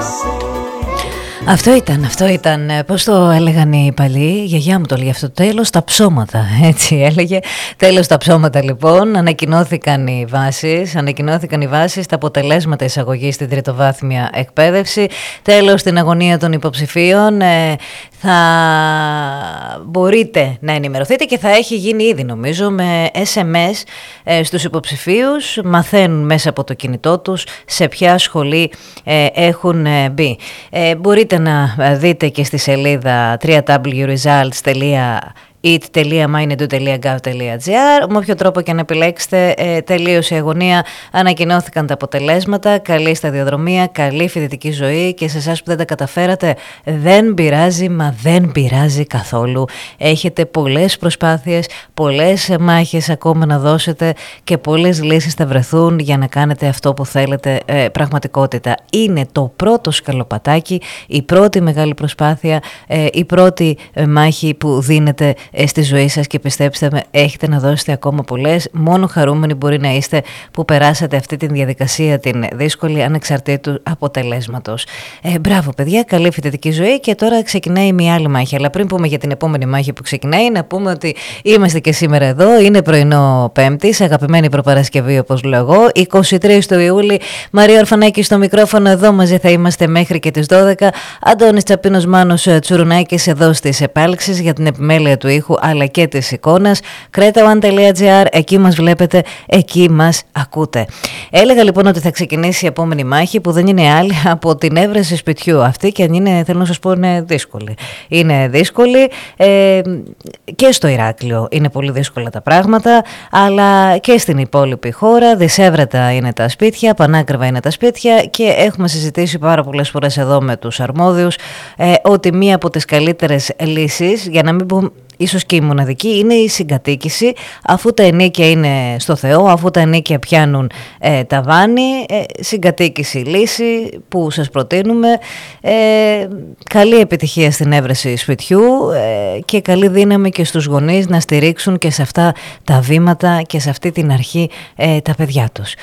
Αυτό ήταν, πώς το έλεγαν οι παλιοί, η γιαγιά μου το έλεγε αυτό, τέλος τα ψώματα, έτσι έλεγε, τέλος τα ψώματα λοιπόν, ανακοινώθηκαν οι βάσεις, τα αποτελέσματα εισαγωγής στην τριτοβάθμια εκπαίδευση, τέλος στην αγωνία των υποψηφίων, θα μπορείτε να ενημερωθείτε και θα έχει γίνει ήδη νομίζω με SMS στους υποψηφίους, μαθαίνουν μέσα από το κινητό τους σε ποια σχολή έχουν μπει. Μπορείτε να δείτε και στη σελίδα www.it.mynedu.gov.gr. Με όποιο τρόπο και να επιλέξετε, τελείωσε η αγωνία, ανακοινώθηκαν τα αποτελέσματα, καλή σταδιοδρομία, καλή φοιτητική ζωή και σε εσάς που δεν τα καταφέρατε δεν πειράζει, μα δεν πειράζει καθόλου. Έχετε πολλές προσπάθειες, πολλές μάχες ακόμα να δώσετε και πολλές λύσεις θα βρεθούν για να κάνετε αυτό που θέλετε πραγματικότητα. Είναι το πρώτο σκαλοπατάκι, η πρώτη μεγάλη προσπάθεια, η πρώτη μάχη που δίνετε στη ζωή σας και πιστέψτε με, έχετε να δώσετε ακόμα πολλές. Μόνο χαρούμενοι μπορεί να είστε που περάσατε αυτή τη διαδικασία την δύσκολη ανεξαρτήτου αποτελέσματος. Μπράβο παιδιά, καλή φοιτητική ζωή και τώρα ξεκινάει μια άλλη μάχη. Αλλά πριν πούμε για την επόμενη μάχη που ξεκινάει, να πούμε ότι είμαστε και σήμερα εδώ, είναι πρωινό Πέμπτης, αγαπημένη προπαρασκευή όπως λέω εγώ, 23 του Ιούλη, Μαρία Ορφανάκη στο μικρόφωνο, εδώ μαζί θα είμαστε μέχρι και τις 12, Αντώνης Τσαπίνος, Μάνος Τσουρουνάκης εδώ στις επάλξεις για την επιμέλεια του ήχου αλλά και της εικόνας. Creta1.gr, εκεί μας βλέπετε, εκεί μας ακούτε. Έλεγα λοιπόν ότι θα ξεκινήσει η επόμενη μάχη που δεν είναι άλλη από την έβρεση σπιτιού. Αυτή και αν είναι, θέλω να σας πω, είναι δύσκολη. Είναι δύσκολη και στο Ηράκλειο είναι πολύ δύσκολα τα πράγματα, αλλά και στην υπόλοιπη χώρα. Δυσέβρετα είναι τα σπίτια, πανάκριβα είναι τα σπίτια και έχουμε συζητήσει πάρα πολλές φορές εδώ με τους αρμόδιους ότι μία από τις καλύτερες λύσεις, για να μην πούμε ίσως και η μοναδική, είναι η συγκατοίκηση, αφού τα ενίκια είναι στο Θεό, αφού τα ενίκια πιάνουν ταβάνι, συγκατοίκηση λύση που σας προτείνουμε. Καλή επιτυχία στην έβρεση σπιτιού και καλή δύναμη και στους γονείς να στηρίξουν και σε αυτά τα βήματα και σε αυτή την αρχή τα παιδιά τους.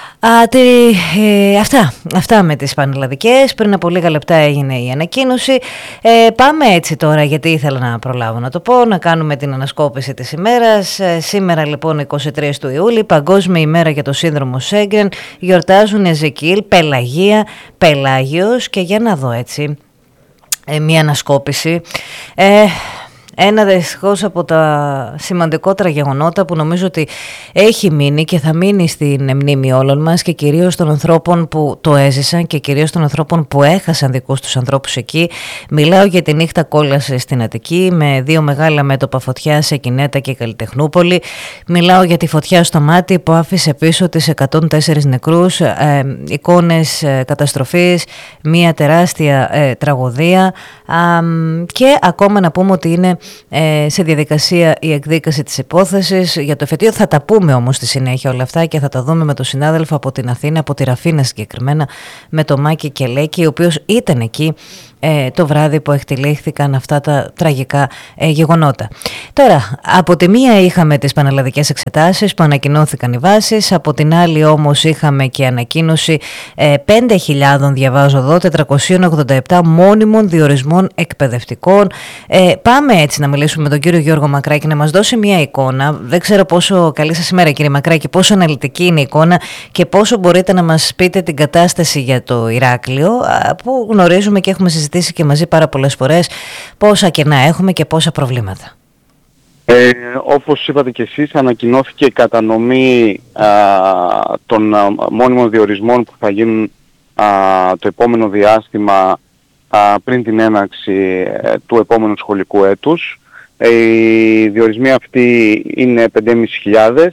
Αυτά με τις πανελλαδικές. Πριν από λίγα λεπτά έγινε η ανακοίνωση. Πάμε έτσι τώρα, γιατί ήθελα να προλάβω να το πω, να κάνουμε την ανασκόπηση της ημέρας. Σήμερα λοιπόν 23 του Ιούλη, Παγκόσμια ημέρα για το σύνδρομο Σέγγεν. Γιορτάζουν Εζεκίλ, Πελαγία, Πελάγιος και για να δω έτσι μια ανασκόπηση. Ένα δυστυχώς από τα σημαντικότερα γεγονότα που νομίζω ότι έχει μείνει και θα μείνει στην μνήμη όλων μας και κυρίως των ανθρώπων που το έζησαν και κυρίως των ανθρώπων που έχασαν δικούς τους ανθρώπους εκεί. Μιλάω για τη νύχτα κόλαση στην Αττική με 2 μεγάλα μέτωπα φωτιά σε Κινέτα και Καλλιτεχνούπολη. Μιλάω για τη φωτιά στο μάτι που άφησε πίσω τις 104 νεκρούς, εικόνες καταστροφής, μια τεράστια τραγωδία και ακόμα να πούμε ότι είναι σε διαδικασία η εκδίκαση της υπόθεσης για το εφετείο. Θα τα πούμε όμως στη συνέχεια όλα αυτά και θα τα δούμε με τον συνάδελφο από την Αθήνα, από τη Ραφίνα συγκεκριμένα, με τον Μάκη Κελέκη, ο οποίος ήταν εκεί το βράδυ που εκτελήχθηκαν αυτά τα τραγικά γεγονότα. Τώρα, από τη μία είχαμε τις πανελλαδικές εξετάσεις που ανακοινώθηκαν οι βάσεις, από την άλλη όμως είχαμε και ανακοίνωση 5.000, διαβάζω εδώ, 487 μόνιμων διορισμών εκπαιδευτικών. Πάμε έτσι να μιλήσουμε με τον κύριο Γιώργο Μακράκη να μας δώσει μια εικόνα. Δεν ξέρω πόσο καλή σας ημέρα κύριε Μακράκη, πόσο αναλυτική είναι η εικόνα και πόσο μπορείτε να μας πείτε την κατάσταση για το Ηράκλειο που γνωρίζουμε και έχουμε συζητήσει και μαζί πάρα πολλές φορές πόσα κενά έχουμε και πόσα προβλήματα. Όπως είπατε και εσείς, ανακοινώθηκε η κατανομή των μόνιμων διορισμών που θα γίνουν το επόμενο διάστημα πριν την έναρξη του επόμενου σχολικού έτους. Οι διορισμοί αυτοί είναι 5.500.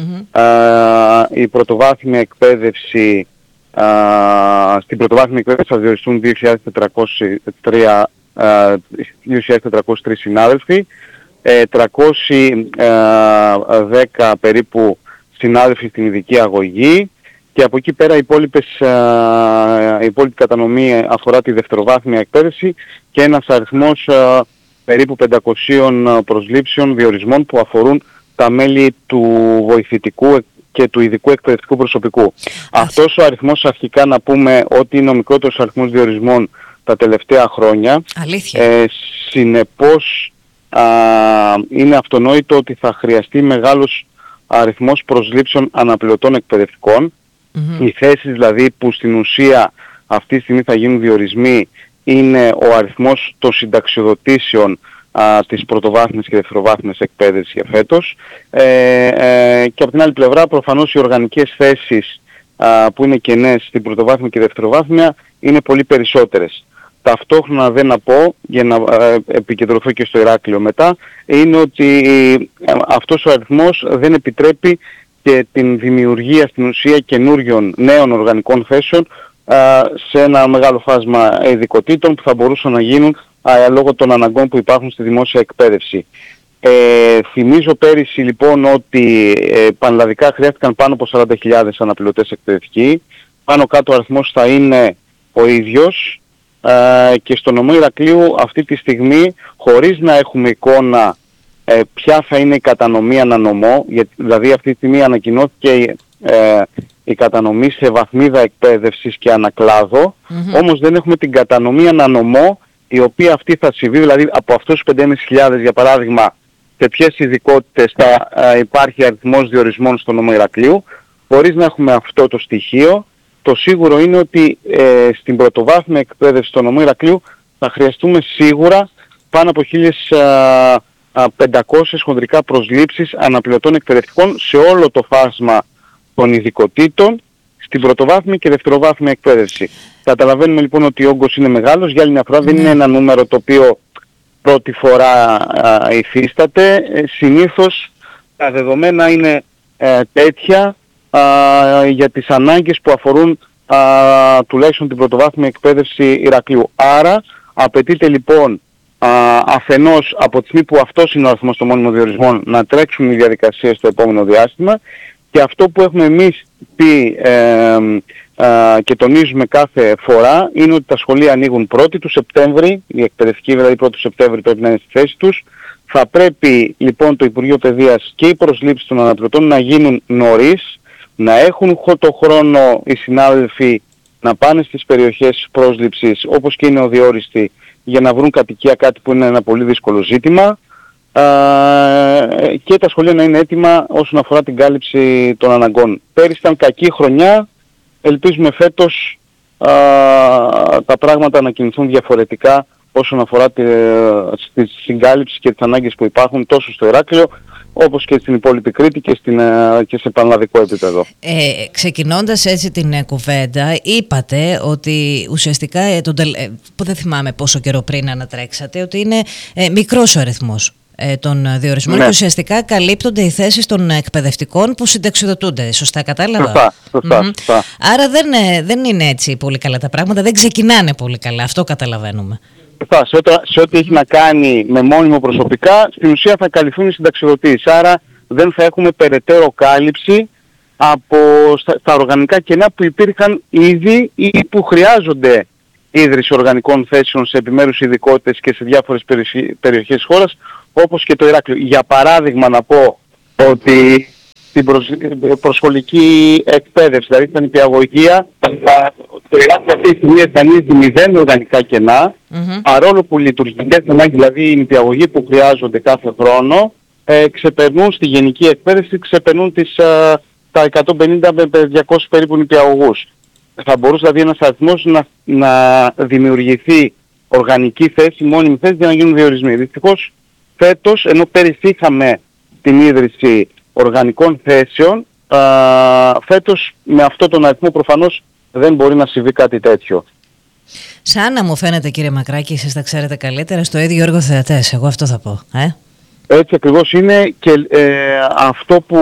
Η πρωτοβάθμια εκπαίδευση, στην πρωτοβάθμια εκπαίδευση θα διοριστούν 2.403 συνάδελφοι, 310 περίπου συνάδελφοι στην ειδική αγωγή και από εκεί πέρα η υπόλοιπη κατανομή αφορά τη δευτεροβάθμια εκπαίδευση και ένας αριθμός περίπου 500 προσλήψεων διορισμών που αφορούν τα μέλη του βοηθητικού και του ειδικού εκπαιδευτικού προσωπικού. Αυτός ο αριθμός, αρχικά να πούμε ότι είναι ο μικρότερος αριθμός διορισμών τα τελευταία χρόνια. Αλήθεια. Συνεπώς είναι αυτονόητο ότι θα χρειαστεί μεγάλος αριθμός προσλήψεων αναπληρωτών εκπαιδευτικών. Οι θέσεις δηλαδή που στην ουσία αυτή τη στιγμή θα γίνουν διορισμοί είναι ο αριθμός των συνταξιοδοτήσεων της πρωτοβάθμιας και δευτεροβάθμιας εκπαίδευσης για φέτος. Και από την άλλη πλευρά προφανώς οι οργανικές θέσεις που είναι κενές στην πρωτοβάθμια και δευτεροβάθμια είναι πολύ περισσότερες. Ταυτόχρονα δεν να πω, για να επικεντρωθώ και στο Ηράκλειο μετά, είναι ότι αυτός ο αριθμός δεν επιτρέπει και την δημιουργία στην ουσία καινούριων νέων οργανικών θέσεων σε ένα μεγάλο φάσμα ειδικοτήτων που θα μπορούσαν να γίνουν λόγω των αναγκών που υπάρχουν στη δημόσια εκπαίδευση. Θυμίζω πέρυσι λοιπόν ότι πανελλαδικά χρειάστηκαν πάνω από 40.000 αναπληρωτές εκπαιδευτικοί. Πάνω κάτω ο αριθμός θα είναι ο ίδιος και στο νομό Ηρακλείου αυτή τη στιγμή, χωρίς να έχουμε εικόνα ποια θα είναι η κατανομή ανά νομό, δηλαδή αυτή τη στιγμή ανακοινώθηκε η κατανομή σε βαθμίδα εκπαίδευσης και ανακλάδο, όμως δεν έχουμε την κατανομή ανά νομό, η οποία αυτή θα συμβεί, δηλαδή από αυτούς τους 5.500 για παράδειγμα, σε ποιες ειδικότητες θα υπάρχει αριθμός διορισμών στο νομό Ηρακλείου. Χωρίς να έχουμε αυτό το στοιχείο, το σίγουρο είναι ότι στην πρωτοβάθμια εκπαίδευση στο νομό Ηρακλείου θα χρειαστούμε σίγουρα πάνω από 1.500 χονδρικά προσλήψεις αναπληρωτών εκπαιδευτικών σε όλο το φάσμα των ειδικοτήτων στην πρωτοβάθμια και δευτεροβάθμια εκπαίδευση. Καταλαβαίνουμε λοιπόν ότι ο όγκος είναι μεγάλος. Για άλλη μια φορά δεν είναι ένα νούμερο το οποίο πρώτη φορά υφίσταται. Συνήθως τα δεδομένα είναι τέτοια για τις ανάγκες που αφορούν τουλάχιστον την πρωτοβάθμια εκπαίδευση Ηρακλείου. Άρα απαιτείται λοιπόν αφενός από τη στιγμή που αυτός είναι ο αριθμός των μόνιμων διορισμών να τρέξουν οι διαδικασίες στο επόμενο διάστημα, και αυτό που έχουμε εμείς πει και τονίζουμε κάθε φορά είναι ότι τα σχολεία ανοίγουν 1η του Σεπτέμβρη, οι εκπαιδευτικοί δηλαδή 1η του Σεπτέμβρη πρέπει να είναι στη θέση τους. Θα πρέπει λοιπόν το Υπουργείο Παιδείας και οι προσλήψεις των αναπληρωτών να γίνουν νωρίς, να έχουν το χρόνο οι συνάδελφοι να πάνε στις περιοχές πρόσληψης όπως και είναι ο διόριστοι για να βρουν κατοικία, κάτι που είναι ένα πολύ δύσκολο ζήτημα, και τα σχολεία να είναι έτοιμα όσον αφορά την κάλυψη των αναγκών. Πέρυσι ήταν κακή χρονιά, ελπίζουμε φέτος τα πράγματα να κινηθούν διαφορετικά όσον αφορά τη συγκάλυψη και τις ανάγκες που υπάρχουν τόσο στο Ηράκλειο όπως και στην υπόλοιπη Κρήτη και σε πανελλαδικό επίπεδο. Ξεκινώντας έτσι την κουβέντα, είπατε ότι ουσιαστικά, δεν θυμάμαι πόσο καιρό πριν ανατρέξατε, ότι είναι μικρός ο αριθμός των διορισμών και ουσιαστικά καλύπτονται οι θέσεις των εκπαιδευτικών που συνταξιοδοτούνται. Σωστά κατάλαβα? Σωστά. Άρα δεν είναι έτσι πολύ καλά τα πράγματα, δεν ξεκινάνε πολύ καλά, αυτό καταλαβαίνουμε. Σε ό,τι έχει να κάνει με μόνιμο προσωπικά, στην ουσία θα καλυφθούν οι συνταξιοδοτήσεις. Άρα δεν θα έχουμε περαιτέρω κάλυψη από τα οργανικά κενά που υπήρχαν ήδη ή που χρειάζονται ίδρυση οργανικών θέσεων σε επιμέρους ειδικότητες και σε διάφορες περιοχές της χώρας, όπως και το Ηράκλειο. Για παράδειγμα να πω ότι στην προσχολική εκπαίδευση, δηλαδή στην νηπιαγωγία, το Ηράκλειο αυτή τη στιγμή εμφανίζει 0 οργανικά κενά, παρόλο που λειτουργικές ανάγκες, δηλαδή οι νηπιαγωγοί που χρειάζονται κάθε χρόνο, ξεπερνούν στη γενική εκπαίδευση, ξεπερνούν τα 150 με 200 περίπου νηπιαγωγούς. Θα μπορούσε δηλαδή ένας αριθμός να δημιουργηθεί οργανική θέση, μόνιμη θέση για να γίνουν διορισμοί. Δυστυχώς φέτος, ενώ πέρυσι είχαμε την ίδρυση οργανικών θέσεων, φέτος με αυτόν τον αριθμό προφανώς δεν μπορεί να συμβεί κάτι τέτοιο. Σαν να μου φαίνεται, κύριε Μακράκη, εσείς τα ξέρετε καλύτερα, στο ίδιο έργο θεατές, εγώ αυτό θα πω. Έτσι ακριβώς είναι, και αυτό που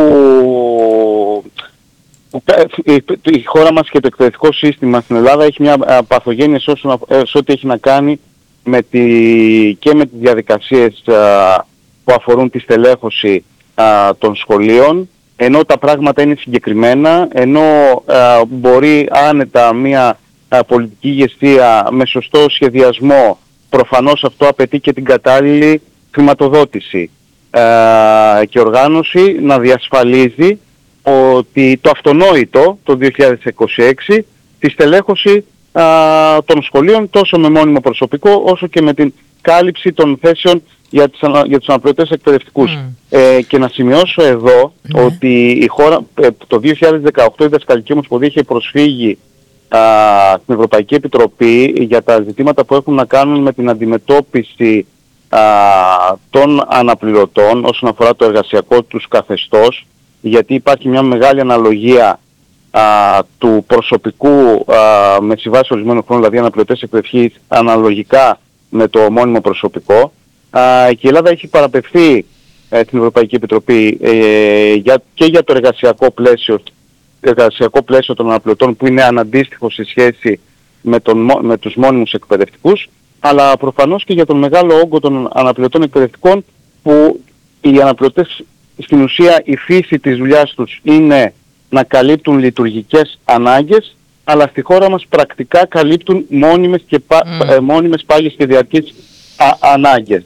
η χώρα μας και το εκπαιδευτικό σύστημα στην Ελλάδα έχει μια παθογένεια σε ό,τι έχει να κάνει και με τις διαδικασίες που αφορούν τη στελέχωση των σχολείων, ενώ τα πράγματα είναι συγκεκριμένα, ενώ μπορεί άνετα μια πολιτική ηγεσία με σωστό σχεδιασμό, προφανώς αυτό απαιτεί και την κατάλληλη χρηματοδότηση και οργάνωση, να διασφαλίζει ότι το αυτονόητο το 2026, τη στελέχωση των σχολείων τόσο με μόνιμο προσωπικό όσο και με την κάλυψη των θέσεων για τους αναπληρωτές εκπαιδευτικούς. Και να σημειώσω εδώ ότι η χώρα το 2018 η Δασκαλική Ομοσπονδία είχε προσφύγει στην Ευρωπαϊκή Επιτροπή για τα ζητήματα που έχουν να κάνουν με την αντιμετώπιση των αναπληρωτών όσον αφορά το εργασιακό τους καθεστώς, γιατί υπάρχει μια μεγάλη αναλογία του προσωπικού με συμβάσεις ορισμένου χρόνου, δηλαδή αναπληρωτές εκπαιδευτικοί αναλογικά με το μόνιμο προσωπικό, και η Ελλάδα έχει παραπευθεί στην Ευρωπαϊκή Επιτροπή και για το εργασιακό πλαίσιο των αναπληρωτών που είναι αναντίστοιχο σε σχέση με τους μόνιμους εκπαιδευτικούς, αλλά προφανώς και για τον μεγάλο όγκο των αναπληρωτών εκπαιδευτικών, που οι αναπληρωτές στην ουσία η φύση της δουλειάς τους είναι να καλύπτουν λειτουργικές ανάγκες, αλλά στη χώρα μας πρακτικά καλύπτουν μόνιμες πάγιες και διαρκείς ανάγκες.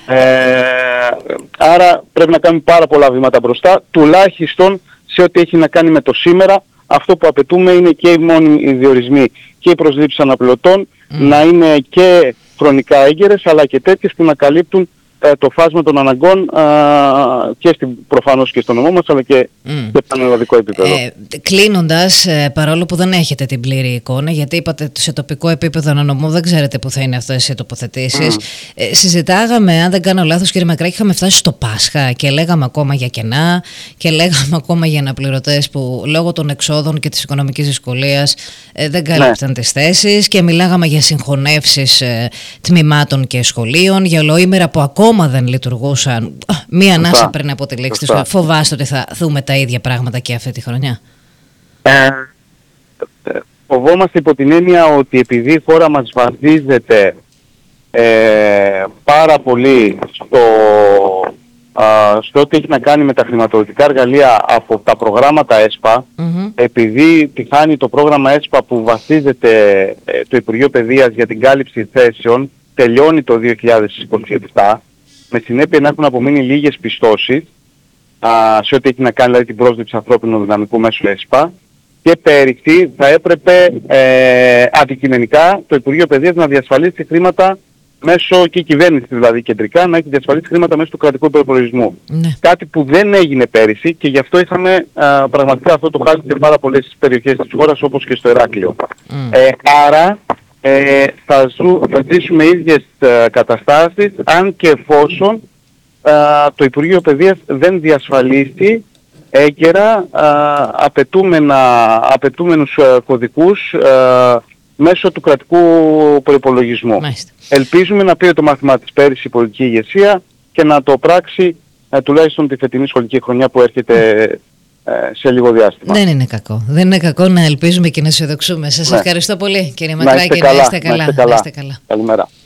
Άρα πρέπει να κάνουμε πάρα πολλά βήματα μπροστά, τουλάχιστον σε ό,τι έχει να κάνει με το σήμερα. Αυτό που απαιτούμε είναι και οι μόνιμοι διορισμοί και οι προσλήψεις αναπληρωτών να είναι και χρονικά έγκαιρες, αλλά και τέτοιες που να καλύπτουν το φάσμα των αναγκών και προφανώς και στο νομό μας, αλλά και σε πανελλαδικό επίπεδο. Κλείνοντας, παρόλο που δεν έχετε την πλήρη εικόνα, γιατί είπατε σε τοπικό επίπεδο ανανομού δεν ξέρετε που θα είναι αυτές οι τοποθετήσεις, συζητάγαμε, αν δεν κάνω λάθος κύριε Μακράκη, είχαμε φτάσει στο Πάσχα και λέγαμε ακόμα για κενά και λέγαμε ακόμα για αναπληρωτές που λόγω των εξόδων και της οικονομικής δυσκολίας δεν καλύπταν τις θέσεις, και μιλάγαμε για συγχωνεύσεις τμήματων και σχολείων, για ολοήμερα που ακόμα δεν λειτουργούσαν. Μία ανάσα πριν από τη λήξη του. Φοβάστε ότι θα δούμε τα ίδια πράγματα και αυτή τη χρονιά? Φοβόμαστε υπό την έννοια ότι η χώρα μας βασίζεται πάρα πολύ στο ότι έχει να κάνει με τα χρηματοδοτικά εργαλεία από τα προγράμματα ΕΣΠΑ, επειδή πιθάνει το πρόγραμμα ΕΣΠΑ που βασίζεται το Υπουργείο Παιδείας για την κάλυψη θέσεων τελειώνει το 2027, με συνέπεια να έχουν απομείνει λίγες πιστώσεις σε ό,τι έχει να κάνει δηλαδή την πρόσληψη ανθρώπινου δυναμικού μέσω ΕΣΠΑ, και πέριξι θα έπρεπε αντικειμενικά το Υπουργείο Παιδείας να διασφαλίσει χρήματα μέσω, και η κυβέρνηση δηλαδή κεντρικά, να έχει διασφαλίσει χρήματα μέσω του κρατικού προϋπολογισμού. Κάτι που δεν έγινε πέρυσι, και γι' αυτό είχαμε πραγματικά αυτό το χάλι σε πάρα πολλές περιοχές της χώρας, όπως και στο Ηράκλειο. Άρα θα ζήσουμε ίδιες καταστάσεις, αν και εφόσον το Υπουργείο Παιδείας δεν διασφαλίσει έγκαιρα απαιτούμενους κωδικούς μέσω του κρατικού προϋπολογισμού. Ελπίζουμε να πήρε το μάθημά της πέρυσι η πολιτική ηγεσία και να το πράξει τουλάχιστον τη φετινή σχολική χρονιά που έρχεται σε λίγο διάστημα. Δεν είναι κακό. Δεν είναι κακό να ελπίζουμε και να αισιοδοξούμε. Σας ευχαριστώ πολύ κύριε Μακράκη. Να είστε καλά. Καλημέρα.